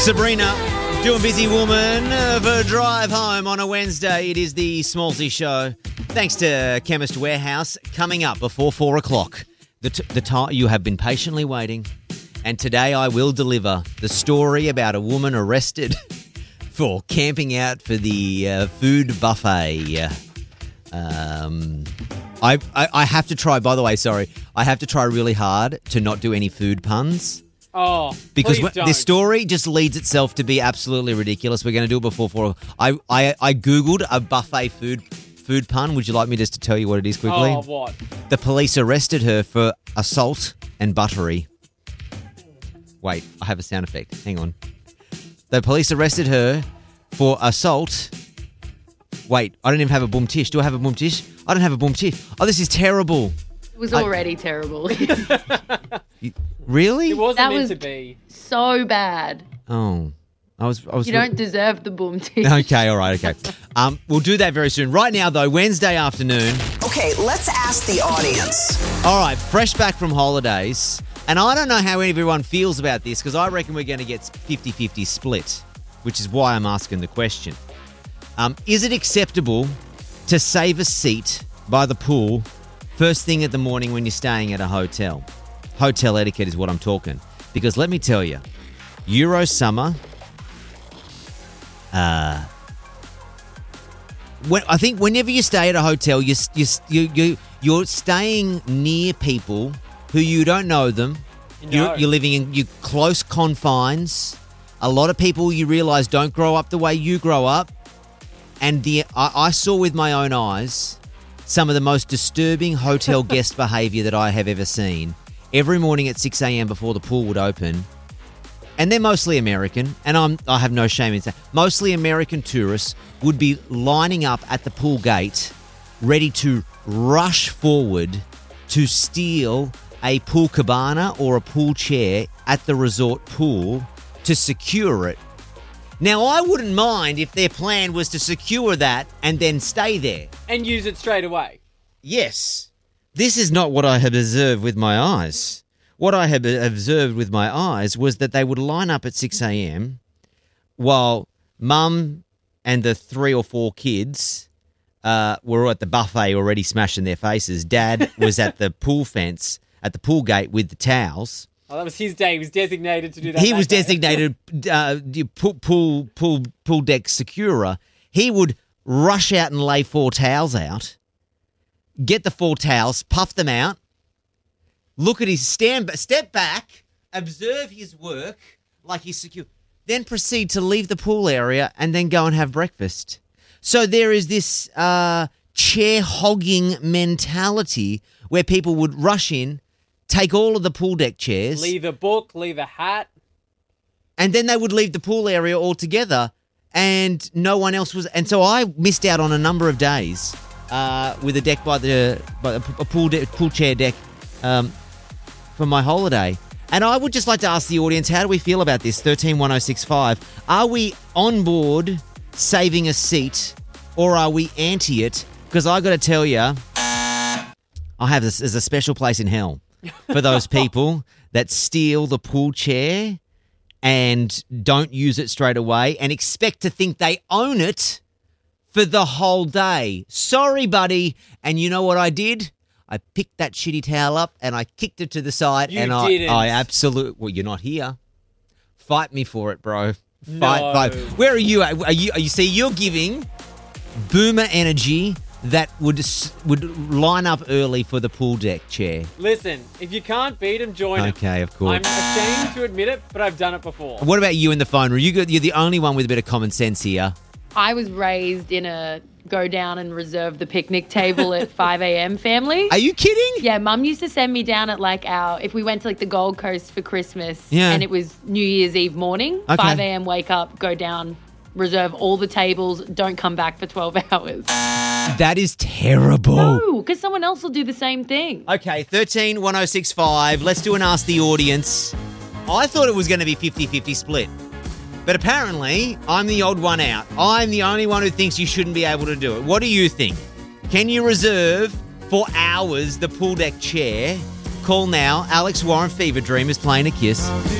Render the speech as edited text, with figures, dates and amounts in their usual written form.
Sabrina, doing Busy Woman for Drive Home on a Wednesday. It is the Smallsy Show. Thanks to Chemist Warehouse. Coming up before 4 o'clock, the time you have been patiently waiting. And today I will deliver the story about a woman arrested for camping out for the food buffet. I have to try, by the way, I have to try really hard to not do any food puns. Oh, because please don't. this story just leads itself to be absolutely ridiculous. We're going to do it before 4. I Googled a buffet food pun. Would you like me just to tell you what it is quickly? Oh, what? The police arrested her for assault and buttery. Wait, I have a sound effect. Hang on. The police arrested her for assault. Wait, I don't even have a boom tish. Do I have a boom tish? I don't have a boom tish. Oh, this is terrible. It was already terrible. Really? It wasn't That meant was to be. so bad. Oh. I was. You don't deserve the boom tee. Okay, all right, okay. We'll do that very soon. Right now, though, Wednesday afternoon. Okay, let's ask the audience. All right, fresh back from holidays. And I don't know how everyone feels about this because I reckon we're going to get 50-50 split, which is why I'm asking the question. Is it acceptable to save a seat by the pool first thing at the morning when you're staying at a hotel? Hotel etiquette is what I'm talking. Because let me tell you, Euro summer, I think whenever you stay at a hotel, you're staying near people who you don't know them. No. You're living in your close confines. A lot of people you realise don't grow up the way you grow up. And I saw with my own eyes some of the most disturbing hotel guest behaviour that I have ever seen. Every morning at 6 a.m. before the pool would open, and they're mostly American, and I have no shame in saying, mostly American tourists would be lining up at the pool gate, ready to rush forward to steal a pool cabana or a pool chair at the resort pool to secure it. Now, I wouldn't mind if their plan was to secure that and then stay there. And use it straight away. Yes. This is not what I have observed with my eyes. What I have observed with my eyes was that they would line up at 6 a.m. while mum and the 3 or 4 kids were at the buffet already smashing their faces. Dad was at the pool fence, at the pool gate with the towels. Oh, that was his day. He was designated to do that. He was day. designated pool deck securer. He would rush out and lay 4 towels out, get the 4 towels, puff them out, look at his step back, observe his work like he's secure, then proceed to leave the pool area and then go and have breakfast. So there is this chair hogging mentality where people would rush in, take all of the pool deck chairs. Leave a book, leave a hat. And then they would leave the pool area altogether and no one else was. And so I missed out on a number of days with a deck by a pool chair deck for my holiday. And I would just like to ask the audience, how do we feel about this? 131065. Are we on board saving a seat or are we anti it? Because I got to tell you, there's a special place in hell for those people that steal the pool chair and don't use it straight away and expect to think they own it for the whole day. Sorry, buddy. And you know what I did? I picked that shitty towel up and I kicked it to the side. You and didn't. I absolutely... Well, you're not here. Fight me for it, bro. No. Fight. Where are you at? Are you see, you're giving boomer energy that would line up early for the pool deck chair. Listen, if you can't beat him, join him. Okay, of course. I'm ashamed to admit it, but I've done it before. What about you in the phone room? You're the only one with a bit of common sense here. I was raised in a go down and reserve the picnic table at 5 a.m. family. Are you kidding? Yeah, Mum used to send me down at if we went to the Gold Coast for Christmas and it was New Year's Eve morning, Okay. 5 a.m. wake up, go down, reserve all the tables, don't come back for 12 hours. That is terrible. No, because someone else will do the same thing. Okay, 131065. Let's do an Ask the Audience. I thought it was going to be 50-50 split. But apparently, I'm the odd one out. I'm the only one who thinks you shouldn't be able to do it. What do you think? Can you reserve for hours the pool deck chair? Call now. Alex Warren, Fever Dream is playing a kiss.